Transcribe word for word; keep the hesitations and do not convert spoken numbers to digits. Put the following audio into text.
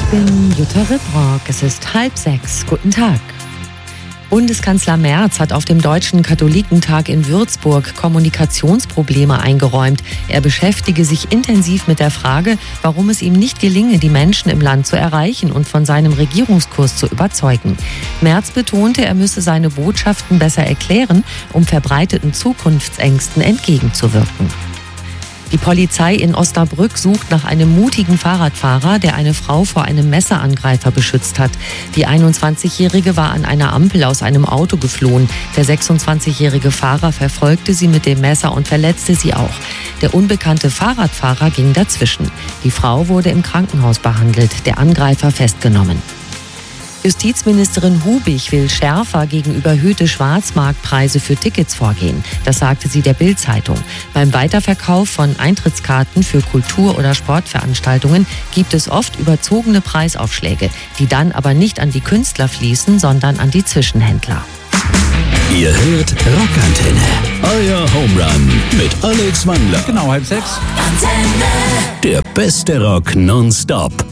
bin Jutta Ribrock. Es ist halb sechs. Guten Tag. Bundeskanzler Merz hat auf dem Deutschen Katholikentag in Würzburg Kommunikationsprobleme eingeräumt. Er beschäftige sich intensiv mit der Frage, warum es ihm nicht gelinge, die Menschen im Land zu erreichen und von seinem Regierungskurs zu überzeugen. Merz betonte, er müsse seine Botschaften besser erklären, um verbreiteten Zukunftsängsten entgegenzuwirken. Die Polizei in Osnabrück sucht nach einem mutigen Fahrradfahrer, der eine Frau vor einem Messerangreifer beschützt hat. Die einundzwanzigjährige war an einer Ampel aus einem Auto geflohen. Der sechsundzwanzigjährige Fahrer verfolgte sie mit dem Messer und verletzte sie auch. Der unbekannte Fahrradfahrer ging dazwischen. Die Frau wurde im Krankenhaus behandelt, der Angreifer festgenommen. Justizministerin Hubig will schärfer gegen überhöhte Schwarzmarktpreise für Tickets vorgehen. Das sagte sie der Bild-Zeitung. Beim Weiterverkauf von Eintrittskarten für Kultur- oder Sportveranstaltungen gibt es oft überzogene Preisaufschläge, die dann aber nicht an die Künstler fließen, sondern an die Zwischenhändler. Ihr hört Rockantenne, euer Home Run mit Alex Wandler. Genau, halb sechs. Der beste Rock nonstop.